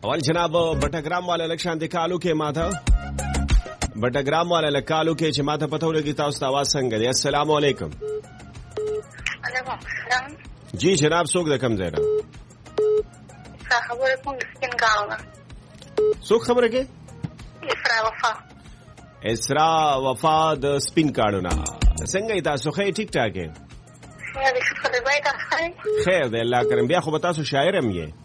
اول جناب بټګرام والا لکشان د کالو کې ماته بټګرام والا لکالو کې چې ماته پته ولګی تاسو ته आवाज څنګه دی. السلام علیکم. وعلیکم السلام. جی جناب څوک د کم ځای نه خبره کوم سپین کارونه څوک خبره کې اسرا وفا وفا د سپین کارونه څنګه تاسو خې ټیک ټاک یې خیر دی الله کرم. بیا خو به تاسو شاعر هم یې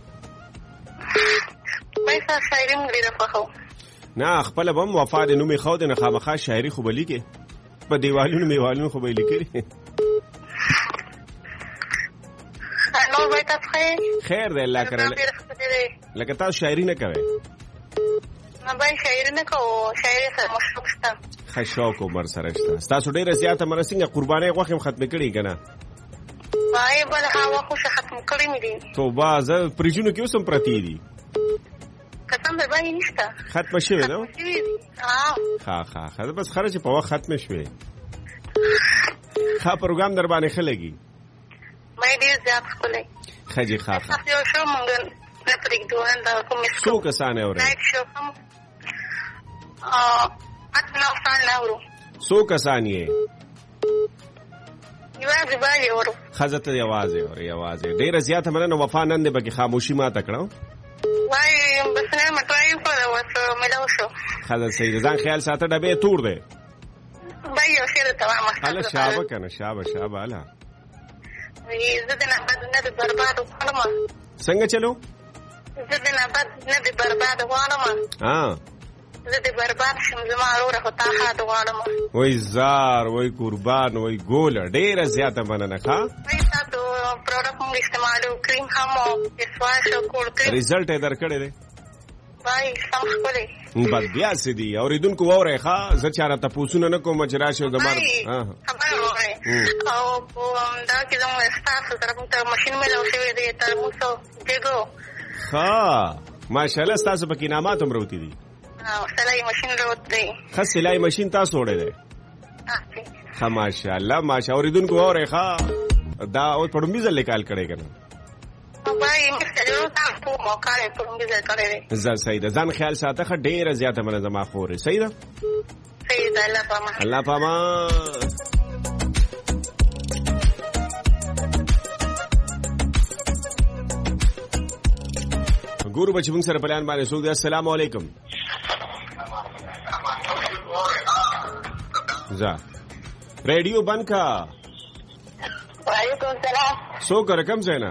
نه خپل بم وفا د نومې خو د نه خامخا شاعري خو بلی کې په دیوالونو میوالونو خو به لیکي. خیر دی الله کرم. لکه تاسو شاعري نه کوئ؟ نه بای شاعري نه کوو، شاعري سره مشروب شته. ښه شوق عمر سره شته. ستاسو ډېره زیاته مرسینګه قربانۍ غوښې هم ختمې کړي که نه؟ وایي بل هغه خوښه ختم کړي مې دي. توبه زه فریجونو کې اوس هم پرتې دي. قسم به بای نشته ختمه شوې ده. ښه بس خره چې په وخت ختمه شوې. ښه پروګرام در باندې ښه لګي. مې ډېر زیات ښکلی. ښه جي ښه یو شو مونږ نه پرېږدو دا کوم څو کسان اورئ؟ نایټ شو هم 8-9 سال نه اورو. څو کسان یې؟ یوازې باندې اورو. ښځه ته یوازې ډېره زیاته مننه. وفا نن دې پکې خاموشي ماته کړه. وایي بس نه مې ټرای وکړه اوس ملاو شو. ښځه صحیح ده. ځان خیال ساته ډبې تور دی. بای یو شی درته وایم هله شابه که نه شابه هله. زه د نه بد نه د برباد غواړم. څنګه چلو؟ زه د نه بد نه د برباد غواړم. زه د برباد شم زما وروره خو تا ښاد غواړم. وای زار وای قربان وای ګوله ډېره زیاته مننه. ښه وایي تاسو پروډکټ مونږ استعمالو کریم هم او فیسواش او کولډ کریم ریزلټ یې درکړی دی؟ وایي سم ښکلی. بد بیا څه دي اوریدونکو واورئ. ښه زه چا راته پوښتنه نه کوم چې راشي او زما خبره واورئ. او دا کې زموږ ستاسو طرف ته ماشین میلاو شوی دی ترموس او دیګو. ښه ماشاءالله ستاسو پکې انعامات هم راوتي دي. سلای ماشین راوت دی. ښه سلای ماشین تاسو وړی دی؟ ښه ماشاءالله اوریدونکو واورئ. ښه دا اوس په ډومبي ځل لیکال کړی که نه؟ زه صحیح ده. ځان خیال ساته. ښه ډېره زیاته مننه زما خورې. صحیح ده الله پامان. ګورو به چې موږ سره پلان باندې څوک دی. السلام علیکم. ځه ریډیو بند کا. وعلیکم السلام. څوک رقم ځای نه